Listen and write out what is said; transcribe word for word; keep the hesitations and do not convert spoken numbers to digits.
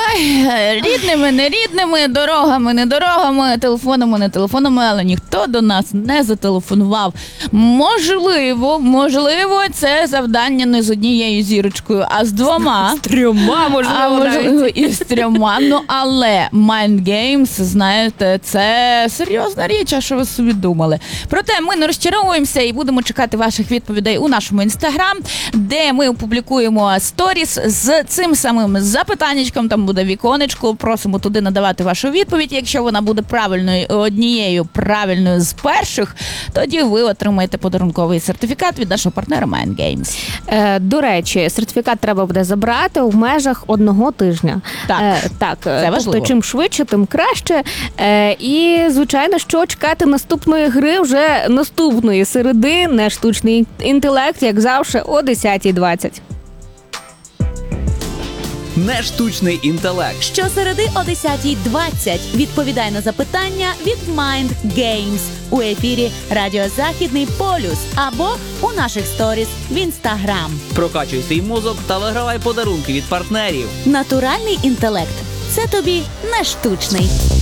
Ой, рідними, не рідними, дорогами, не дорогами, телефонами, не телефонами, але ніхто до нас не зателефонував. Можливо, можливо, це завдання не з однією зірочкою, а з двома. З трьома, можливо, А можливо, і з трьома. Ну, але Mind Games, знаєте, це серйозна річ, а що ви собі думали. Проте ми не розчаровуємося і будемо чекати ваших відповідей у нашому інстаграм, де ми опублікуємо сторіс з цим самим запитаннячком, там буде віконечко, просимо туди надавати вашу відповідь. Якщо вона буде правильною, однією правильною з перших, тоді ви отримаєте подарунковий сертифікат від нашого партнера Mind Games. Е, до речі, сертифікат треба буде забрати в межах одного тижня. Так, е, так це важливо. Тобто, чим швидше, тим краще. Е, і, звичайно, що чекати наступної гри вже наступної середи, не штучний інтелект, як завжди, о десятій двадцять. Не штучний інтелект. Щосереди о десятій двадцять відповідай на запитання від Mind Games у ефірі Радіо Західний Полюс або у наших сторіс в Інстаграм. Прокачуй свій мозок та вигравай подарунки від партнерів. Натуральний інтелект – це тобі не штучний.